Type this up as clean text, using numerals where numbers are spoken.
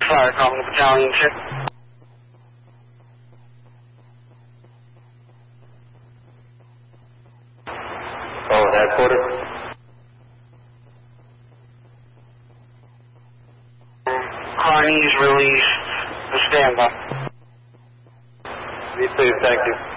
Flyer calling the battalion 2. Oh, headquarters. Carney's released the standby. Be safe, thank you.